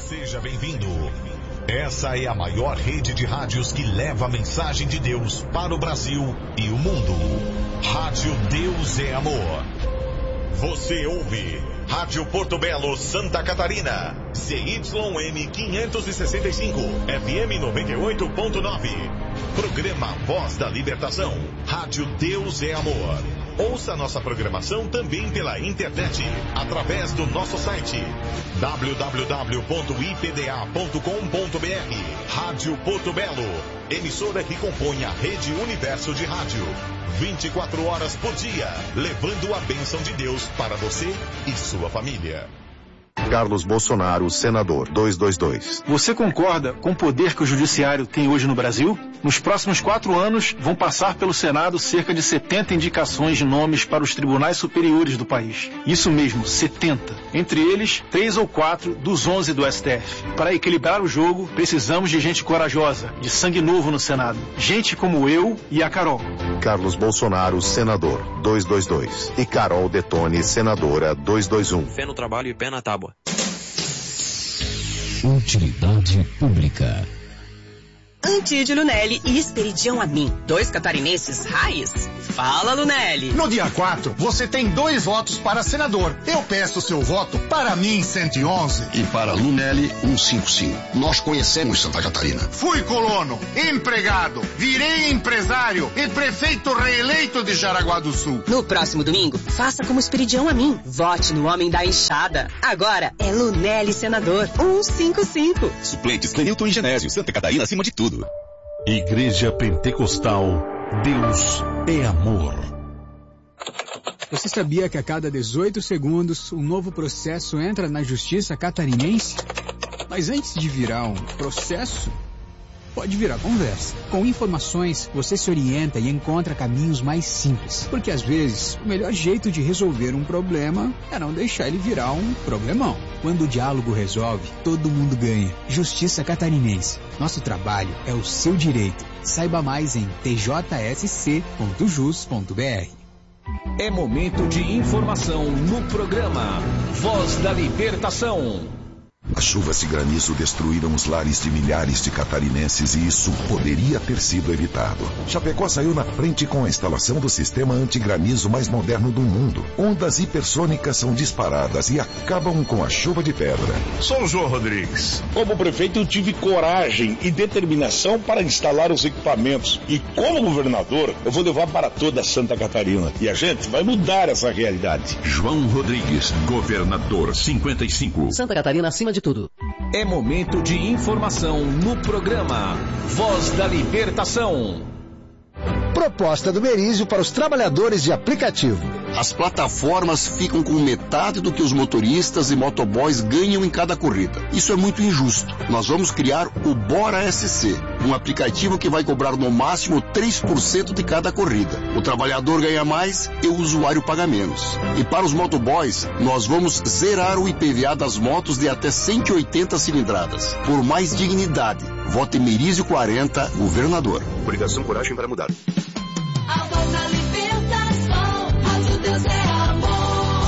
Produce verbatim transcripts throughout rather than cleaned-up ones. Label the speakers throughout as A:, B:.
A: Seja bem-vindo. Essa é a maior rede de rádios que leva a mensagem de Deus para o Brasil e o mundo. Rádio Deus é Amor. Você ouve Rádio Porto Belo, Santa Catarina. C Y M quinhentos e sessenta e cinco, F M noventa e oito ponto nove. Programa Voz da Libertação. Rádio Deus é Amor. Ouça nossa programação também pela internet, através do nosso site w w w ponto i p d a ponto com ponto b r. Rádio Porto Belo, emissora que compõe a Rede Universo de Rádio. vinte e quatro horas por dia, levando a bênção de Deus para você e sua família.
B: Carlos Bolsonaro, senador, duzentos e vinte e dois.
C: Você concorda com o poder que o judiciário tem hoje no Brasil? Nos próximos quatro anos, vão passar pelo Senado cerca de setenta indicações de nomes para os tribunais superiores do país. Isso mesmo, setenta. Entre eles, três ou quatro dos onze do S T F. Para equilibrar o jogo, precisamos de gente corajosa, de sangue novo no Senado. Gente como eu e a Carol.
B: Carlos Bolsonaro, senador, duzentos e vinte e dois. E Carol Detone, senadora, duzentos e vinte e um.
D: Fé no trabalho e pé na tábua.
E: Utilidade pública.
F: Antídio Lunelli e Esperidião Amin, dois catarinenses raiz. Fala, Lunelli.
G: No dia quatro, você tem dois votos para senador. Eu peço seu voto para mim, cento e onze.
H: E para Lunelli, cento e cinquenta e cinco. Nós conhecemos Santa Catarina.
G: Fui colono, empregado, virei empresário e prefeito reeleito de Jaraguá do Sul.
F: No próximo domingo, faça como Esperidião Amin. Vote no homem da enxada. Agora é Lunelli senador, cento e cinquenta e cinco.
I: Suplentes Clenilton e Genésio, Santa Catarina acima de tudo.
E: Igreja Pentecostal, Deus é Amor.
J: Você sabia que a cada dezoito segundos um novo processo entra na justiça catarinense? Mas antes de virar um processo, pode virar conversa. Com informações, você se orienta e encontra caminhos mais simples. Porque às vezes, o melhor jeito de resolver um problema é não deixar ele virar um problemão. Quando o diálogo resolve, todo mundo ganha. Justiça Catarinense. Nosso trabalho é o seu direito. Saiba mais em t j s c ponto jus ponto b r.
E: É momento de informação no programa Voz da Libertação.
K: As chuvas de granizo destruíram os lares de milhares de catarinenses e isso poderia ter sido evitado. Chapecó saiu na frente com a instalação do sistema antigranizo mais moderno do mundo. Ondas hipersônicas são disparadas e acabam com a chuva de pedra.
L: Sou o João Rodrigues. Como prefeito, eu tive coragem e determinação para instalar os equipamentos. E como governador, eu vou levar para toda Santa Catarina. E a gente vai mudar essa realidade.
E: João Rodrigues, governador cinquenta e cinco.
F: Santa Catarina acima de tudo.
E: É momento de informação no programa Voz da Libertação.
M: Proposta do Merizio para os trabalhadores de aplicativo.
H: As plataformas ficam com metade do que os motoristas e motoboys ganham em cada corrida. Isso é muito injusto. Nós vamos criar o Bora S C, um aplicativo que vai cobrar no máximo três por cento de cada corrida. O trabalhador ganha mais e o usuário paga menos. E para os motoboys, nós vamos zerar o I P V A das motos de até cento e oitenta cilindradas. Por mais dignidade, vote Merizio quarenta, governador.
I: Obrigação, coragem para mudar.
N: A voz da libertação, Rádio Deus é Amor.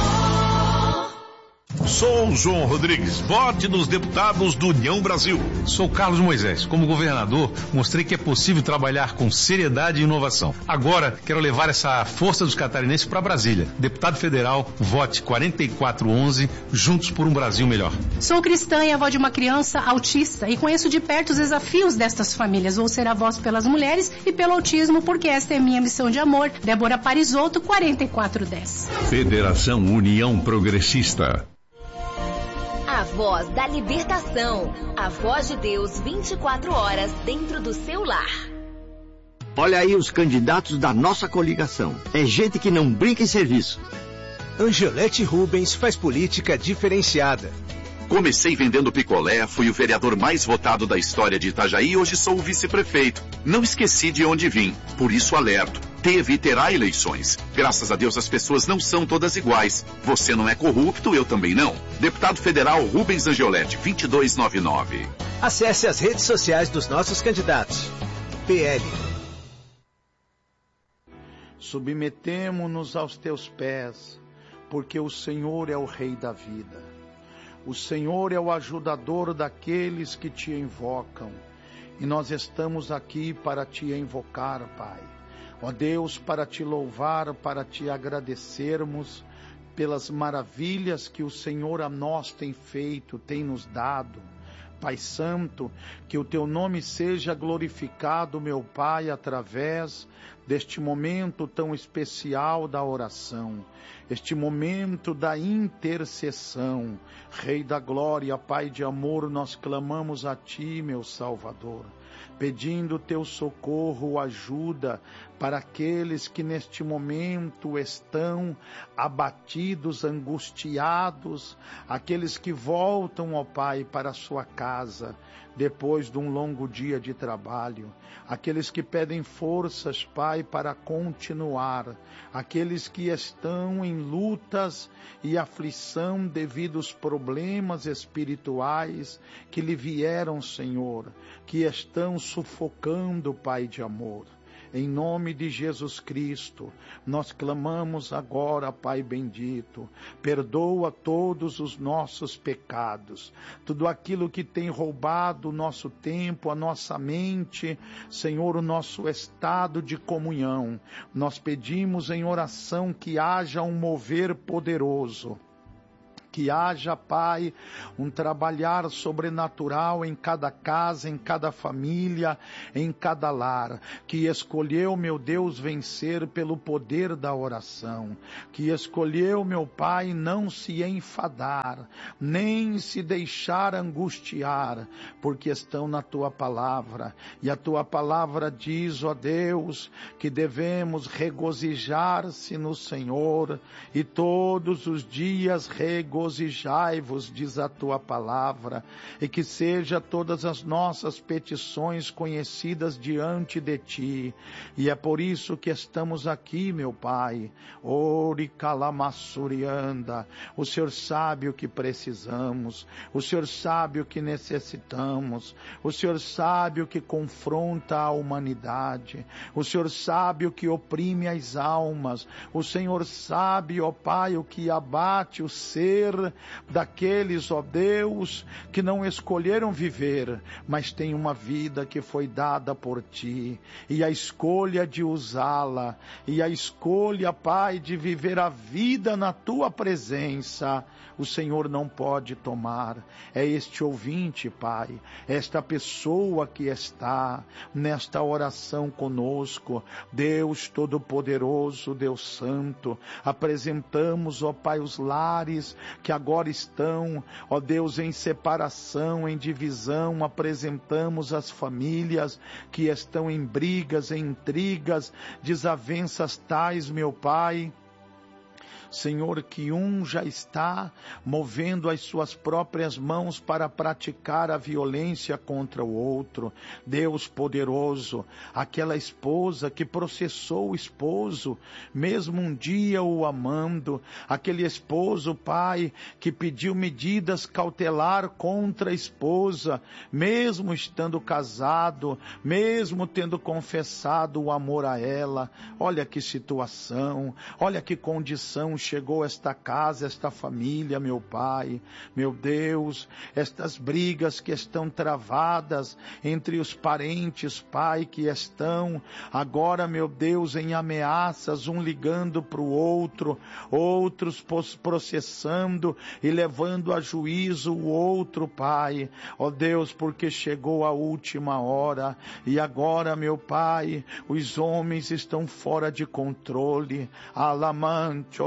L: Sou o João Rodrigues, vote nos deputados do União Brasil.
O: Sou Carlos Moisés. Como governador, mostrei que é possível trabalhar com seriedade e inovação. Agora, quero levar essa força dos catarinenses para Brasília. Deputado federal, vote quarenta e quatro onze, juntos por um Brasil melhor.
P: Sou cristã e avó de uma criança autista e conheço de perto os desafios destas famílias. Vou ser a voz pelas mulheres e pelo autismo, porque esta é minha missão de amor. Débora Parisotto, quarenta e quatro dez.
E: Federação União Progressista.
Q: A voz da libertação. A voz de Deus vinte e quatro horas dentro do seu lar.
R: Olha aí os candidatos da nossa coligação. É gente que não brinca em serviço.
S: Angelete Rubens faz política diferenciada.
I: Comecei vendendo picolé, fui o vereador mais votado da história de Itajaí e hoje sou o vice-prefeito. Não esqueci de onde vim, por isso alerto. Teve e terá eleições. Graças a Deus as pessoas não são todas iguais. Você não é corrupto, eu também não. Deputado Federal Rubens Angelete, vinte e dois noventa e nove.
S: Acesse as redes sociais dos nossos candidatos. P L.
T: Submetemo-nos aos teus pés, porque o Senhor é o Rei da vida.
D: O Senhor é o ajudador daqueles que te invocam. E nós estamos aqui para te invocar, Pai. Ó Deus, para te louvar, para te agradecermos pelas maravilhas que o Senhor a nós tem feito, tem nos dado. Pai Santo, que o teu nome seja glorificado, meu Pai, através deste momento tão especial da oração, este momento da intercessão. Rei da glória, Pai de amor, nós clamamos a Ti, meu Salvador, pedindo teu socorro, ajuda para aqueles que neste momento estão abatidos, angustiados, aqueles que voltam, ó Pai, para a sua casa, depois de um longo dia de trabalho, aqueles que pedem forças, Pai, para continuar, aqueles que estão em lutas e aflição devido aos problemas espirituais que lhe vieram, Senhor, que estão sufocando, Pai de amor. Em nome de Jesus Cristo, nós clamamos agora, Pai bendito, perdoa todos os nossos pecados, tudo aquilo que tem roubado o nosso tempo, a nossa mente, Senhor, o nosso estado de comunhão. Nós pedimos em oração que haja um mover poderoso, que haja, Pai, um trabalhar sobrenatural em cada casa, em cada família, em cada lar, que escolheu, meu Deus, vencer pelo poder da oração, que escolheu, meu Pai, não se enfadar, nem se deixar angustiar, porque estão na Tua palavra, e a Tua palavra diz, ó Deus, que devemos regozijar-se no Senhor, e todos os dias regozijar regozijai-vos, diz a tua palavra, e que seja todas as nossas petições conhecidas diante de ti, e é por isso que estamos aqui, meu Pai. Ori calamassurianda, o Senhor sabe o que precisamos, o Senhor sabe o que necessitamos, o Senhor sabe o que confronta a humanidade, o Senhor sabe o que oprime as almas, o Senhor sabe, ó Pai, o que abate o ser daqueles, ó Deus, que não escolheram viver, mas têm uma vida que foi dada por Ti, e a escolha de usá-la, e a escolha, Pai, de viver a vida na Tua presença, o Senhor não pode tomar. É este ouvinte, Pai, esta pessoa que está nesta oração conosco, Deus Todo-Poderoso, Deus Santo, apresentamos, ó Pai, os lares que agora estão, ó Deus, em separação, em divisão, apresentamos as famílias que estão em brigas, em intrigas, desavenças tais, meu Pai. Senhor, que um já está movendo as suas próprias mãos para praticar a violência contra o outro. Deus poderoso, aquela esposa que processou o esposo, mesmo um dia o amando, aquele esposo, Pai, que pediu medidas cautelar contra a esposa, mesmo estando casado, mesmo tendo confessado o amor a ela. Olha que situação, olha que condição chegou esta casa, esta família, meu Pai, meu Deus, estas brigas que estão travadas entre os parentes, Pai, que estão agora, meu Deus, em ameaças, um ligando para o outro, outros processando e levando a juízo o outro, Pai, ó Deus, porque chegou a última hora, e agora, meu Pai, os homens estão fora de controle, alamante,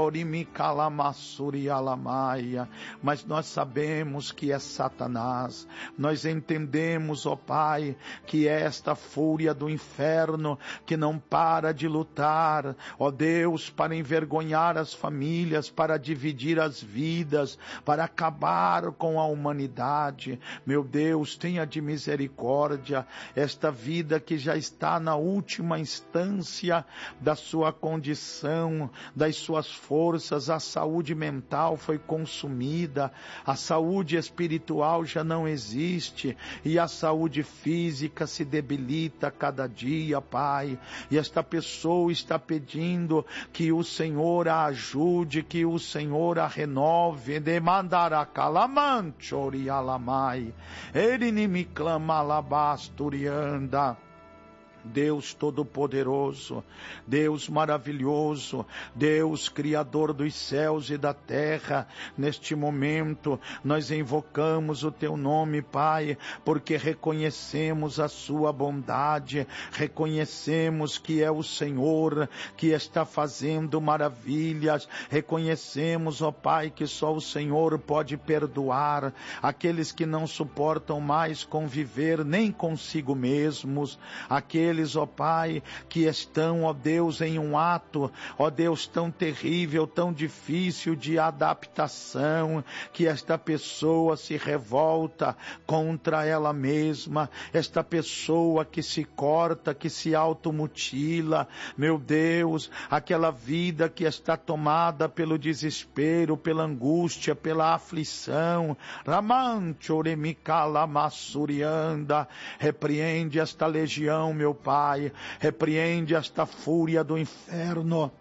D: mas nós sabemos que é Satanás, nós entendemos, ó Pai, que é esta fúria do inferno que não para de lutar, ó Deus, para envergonhar as famílias, para dividir as vidas, para acabar com a humanidade. Meu Deus, tenha de misericórdia esta vida que já está na última instância da sua condição, das suas forças, forças, a saúde mental foi consumida, a saúde espiritual já não existe e a saúde física se debilita cada dia, Pai. E esta pessoa está pedindo que o Senhor a ajude, que o Senhor a renove, demandará calamanchori alamai, ele me clama alabasturianda. Deus Todo-Poderoso, Deus maravilhoso, Deus Criador dos céus e da terra, neste momento nós invocamos o Teu nome, Pai, porque reconhecemos a Sua bondade, reconhecemos que é o Senhor que está fazendo maravilhas, reconhecemos, ó Pai, que só o Senhor pode perdoar aqueles que não suportam mais conviver nem consigo mesmos, aqueles Eles, ó Pai, que estão, ó Deus, em um ato, ó Deus, tão terrível, tão difícil de adaptação, que esta pessoa se revolta contra ela mesma, esta pessoa que se corta, que se automutila, meu Deus, aquela vida que está tomada pelo desespero, pela angústia, pela aflição, Ramanchoremikala Massurianda, repreende esta legião, meu Pai, repreende esta fúria do inferno,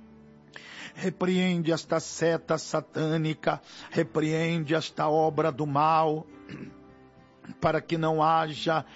D: repreende esta seta satânica, repreende esta obra do mal, para que não haja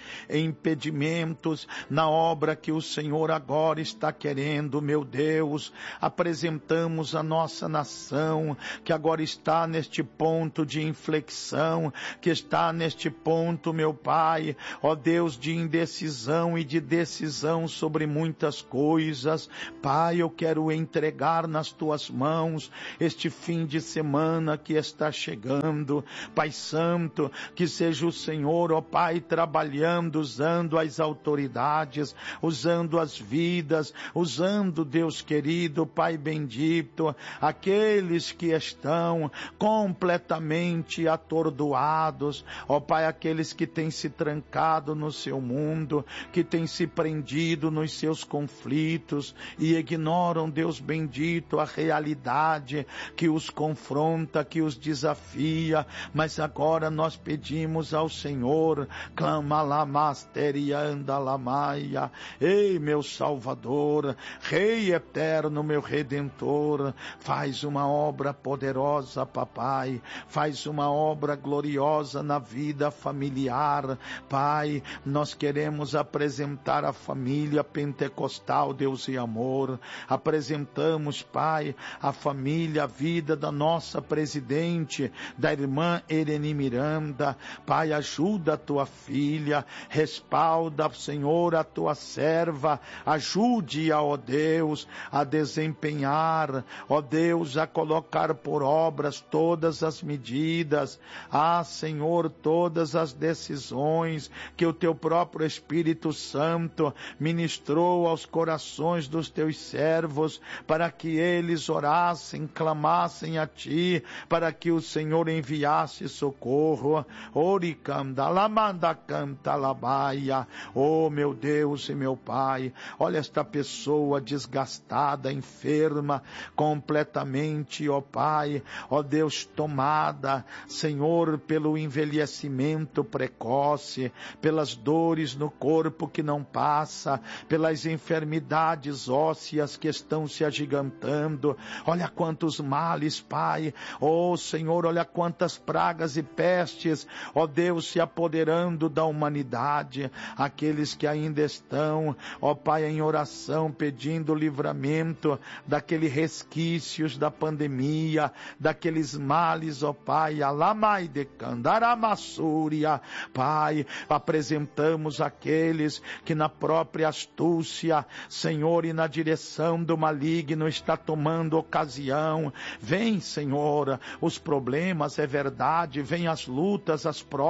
D: impedimentos na obra que o Senhor agora está querendo, meu Deus. Apresentamos a nossa nação, que agora está neste ponto de inflexão, que está neste ponto, meu Pai, ó Deus, de indecisão e de decisão sobre muitas coisas. Pai, eu quero entregar nas Tuas mãos este fim de semana que está chegando. Pai Santo, que seja o Senhor Senhor, ó Pai, trabalhando, usando as autoridades, usando as vidas, usando, Deus querido, Pai bendito, aqueles que estão completamente atordoados, ó Pai, aqueles que têm se trancado no seu mundo, que têm se prendido nos seus conflitos e ignoram, Deus bendito, a realidade que os confronta, que os desafia, mas agora nós pedimos ao Senhor, Senhor, clama lá, masterianda lá maia, ei meu Salvador, Rei eterno, meu Redentor, faz uma obra poderosa, papai, faz uma obra gloriosa na vida familiar, Pai, nós queremos apresentar a família pentecostal, Deus e amor, apresentamos, Pai, a família, a vida da nossa presidente, da irmã Ereni Miranda, Pai, ajuda Ajuda a tua filha, respalda, Senhor, a tua serva, ajude-a, ó Deus, a desempenhar, ó Deus, a colocar por obras todas as medidas, ah, Senhor, todas as decisões que o teu próprio Espírito Santo ministrou aos corações dos teus servos, para que eles orassem, clamassem a ti, para que o Senhor enviasse socorro. Oricam Dalamanda canta labaia, oh meu Deus e meu Pai, olha esta pessoa desgastada, enferma, completamente, ó Pai, ó Deus, tomada, Senhor, pelo envelhecimento precoce, pelas dores no corpo que não passa, pelas enfermidades ósseas que estão se agigantando, olha quantos males, Pai, ó Senhor, olha quantas pragas e pestes, ó Deus, se apoderando da humanidade, aqueles que ainda estão, ó Pai, em oração, pedindo livramento daqueles resquícios da pandemia, daqueles males, ó Pai, alamai de candaramassúria, Pai, apresentamos aqueles que na própria astúcia, Senhor, e na direção do maligno está tomando ocasião, vem, Senhor, os problemas, é verdade, vem as lutas, as provas,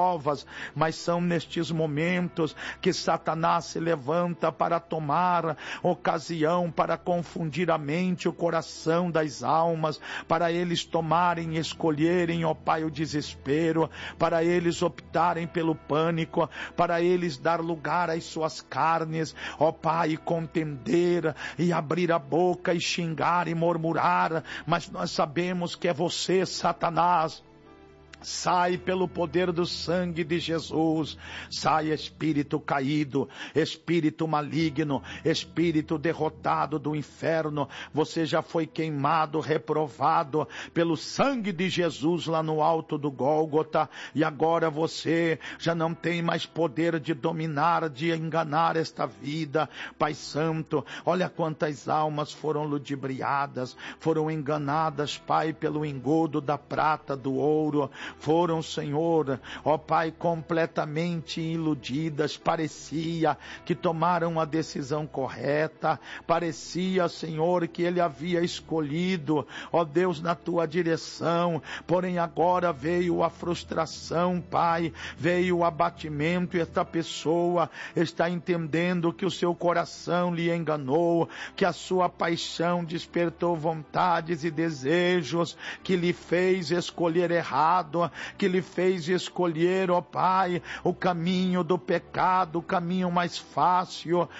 D: mas são nestes momentos que Satanás se levanta para tomar ocasião, para confundir a mente, o coração das almas, para eles tomarem e escolherem, ó Pai, o desespero, para eles optarem pelo pânico, para eles dar lugar às suas carnes, ó Pai, contender e abrir a boca e xingar e murmurar, mas nós sabemos que é você, Satanás. Sai pelo poder do sangue de Jesus, sai espírito caído, espírito maligno, espírito derrotado do inferno, você já foi queimado, reprovado pelo sangue de Jesus lá no alto do Gólgota, e agora você já não tem mais poder de dominar, de enganar esta vida. Pai Santo, olha quantas almas foram ludibriadas, foram enganadas, Pai, pelo engodo da prata, do ouro, foram, Senhor, ó Pai, completamente iludidas. Parecia que tomaram a decisão correta, parecia, Senhor, que ele havia escolhido, ó Deus, na tua direção, porém agora veio a frustração, Pai, veio o abatimento, e esta pessoa está entendendo que o seu coração lhe enganou, que a sua paixão despertou vontades e desejos, que lhe fez escolher errado, que lhe fez escolher, ó Pai, o caminho do pecado, o caminho mais fácil.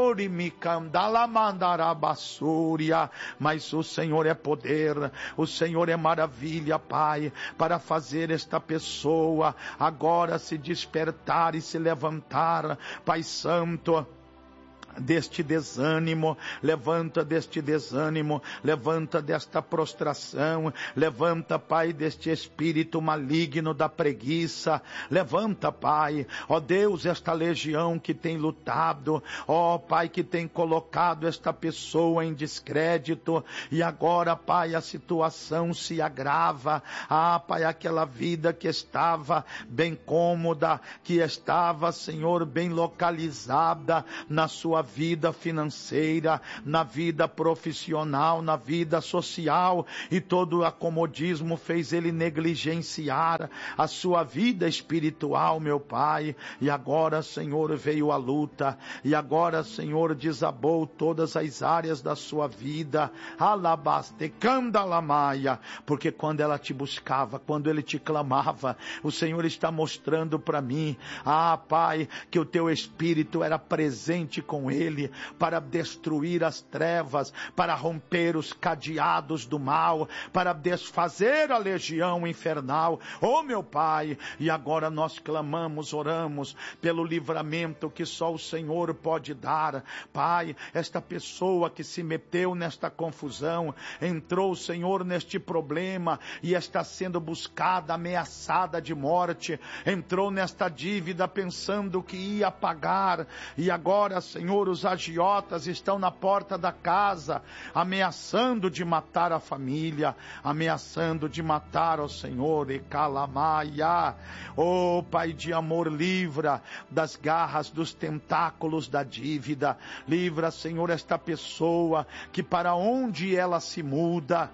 D: Mas o Senhor é poder, o Senhor é maravilha, Pai, para fazer esta pessoa agora se despertar e se levantar, Pai Santo, deste desânimo, levanta deste desânimo, levanta desta prostração, levanta, Pai, deste espírito maligno da preguiça, levanta, Pai, ó Deus, esta legião que tem lutado, ó Pai, que tem colocado esta pessoa em descrédito, e agora, Pai, a situação se agrava. Ah, Pai, aquela vida que estava bem cômoda, que estava, Senhor, bem localizada na sua vida financeira, na vida profissional, na vida social, e todo o acomodismo fez ele negligenciar a sua vida espiritual, meu Pai, e agora, Senhor, veio a luta, e agora, Senhor, desabou todas as áreas da sua vida, alabaste, candalamaia, porque quando ela te buscava, quando ele te clamava, o Senhor está mostrando para mim, ah, Pai, que o teu Espírito era presente com ele, para destruir as trevas, para romper os cadeados do mal, para desfazer a legião infernal. Oh, meu Pai, e agora nós clamamos, oramos pelo livramento que só o Senhor pode dar. Pai, esta pessoa que se meteu nesta confusão, entrou, Senhor, neste problema e está sendo buscada, ameaçada de morte, entrou nesta dívida pensando que ia pagar, e agora, Senhor, os agiotas estão na porta da casa, ameaçando de matar a família, ameaçando de matar o Senhor, e calamaia. Oh, Pai de amor, livra das garras, dos tentáculos da dívida, livra, Senhor, esta pessoa, que para onde ela se muda,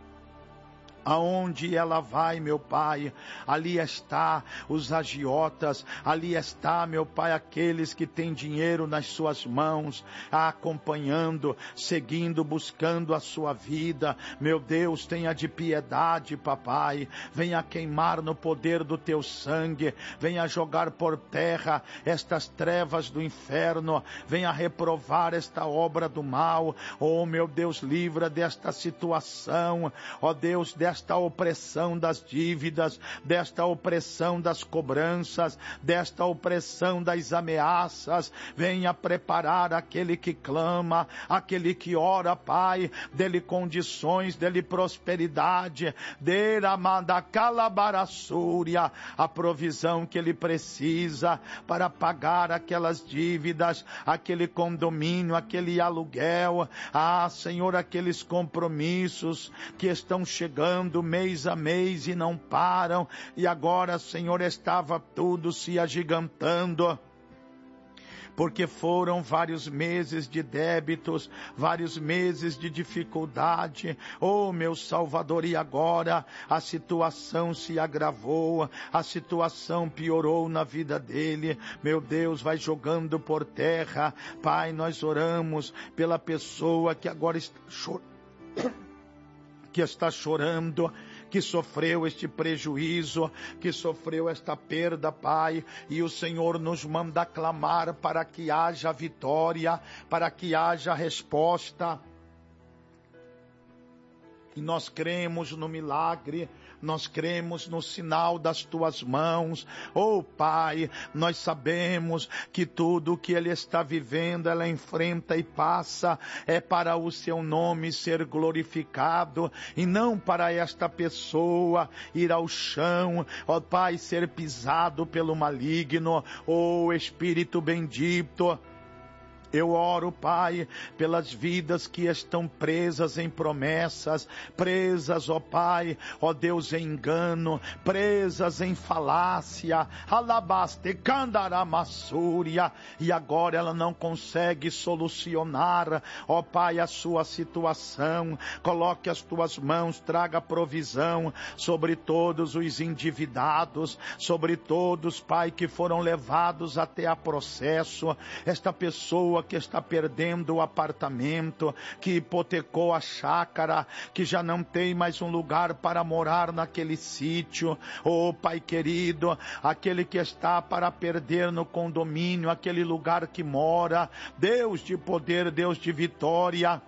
D: aonde ela vai, meu Pai, ali está os agiotas, ali está, meu Pai, aqueles que têm dinheiro nas suas mãos, acompanhando, seguindo, buscando a sua vida. Meu Deus, tenha de piedade, papai, venha queimar no poder do teu sangue, venha jogar por terra estas trevas do inferno, venha reprovar esta obra do mal. Oh, meu Deus, livra desta situação, ó Deus, desta desta opressão das dívidas, desta opressão das cobranças, desta opressão das ameaças. Venha preparar aquele que clama, aquele que ora, Pai, dele condições, dele prosperidade, dele amada calabaraçúria, a provisão que ele precisa para pagar aquelas dívidas, aquele condomínio, aquele aluguel, ah, Senhor, aqueles compromissos que estão chegando mês a mês e não param, e agora, Senhor, estava tudo se agigantando. porque foram vários meses de débitos, vários meses de dificuldade. Oh, meu Salvador, e agora a situação se agravou, a situação piorou na vida dele. Meu Deus, vai jogando por terra. Pai, nós oramos pela pessoa que agora está chorando, que está chorando, que sofreu este prejuízo, que sofreu esta perda, Pai, e o Senhor nos manda clamar para que haja vitória, para que haja resposta. E nós cremos no milagre, nós cremos no sinal das tuas mãos. Oh, Pai, nós sabemos que tudo que ele está vivendo, ela enfrenta e passa, é para o seu nome ser glorificado, e não para esta pessoa ir ao chão, ó oh, Pai, ser pisado pelo maligno. Oh, Espírito bendito, eu oro, Pai, pelas vidas que estão presas em promessas, presas, ó Pai, ó Deus, em engano, presas em falácia, alabaste, candaramassúria, e agora ela não consegue solucionar, ó Pai, a sua situação. Coloque as tuas mãos, traga provisão sobre todos os endividados, sobre todos, Pai, que foram levados até a processo. Esta pessoa que está perdendo o apartamento, que hipotecou a chácara, que já não tem mais um lugar para morar naquele sítio. Oh, Pai querido, aquele que está para perder no condomínio, aquele lugar que mora. Deus de poder, Deus de vitória,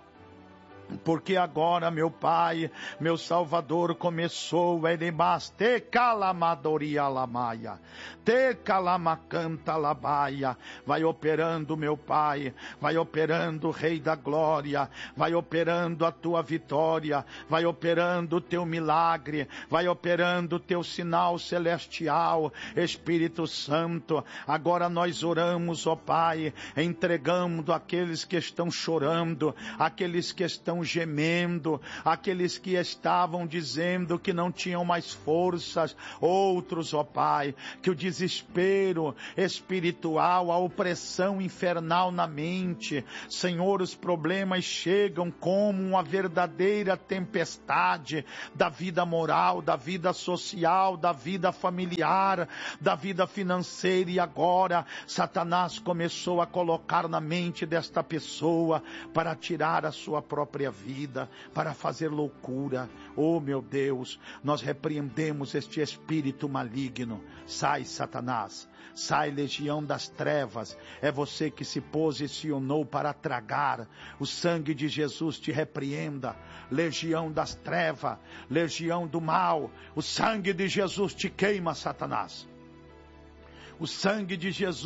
D: porque agora, meu Pai, meu Salvador, começou, te calamadoria lamaia, te calamacanta labaia, vai operando, meu Pai, vai operando, Rei da Glória, vai operando a tua vitória, vai operando o teu milagre, vai operando o teu sinal celestial. Espírito Santo, agora nós oramos, ó Pai, entregando aqueles que estão chorando, aqueles que estão gemendo, aqueles que estavam dizendo que não tinham mais forças, outros, ó Pai, que o desespero espiritual, a opressão infernal na mente, Senhor, os problemas chegam como uma verdadeira tempestade da vida moral, da vida social, da vida familiar, da vida financeira, e agora Satanás começou a colocar na mente desta pessoa para tirar a sua própria vida, para fazer loucura. Oh, meu Deus, nós repreendemos este espírito maligno. Sai, Satanás, sai, legião das trevas, é você que se posicionou para tragar. O sangue de Jesus te repreenda, legião das trevas, legião do mal, o sangue de Jesus te queima, Satanás. O sangue de Jesus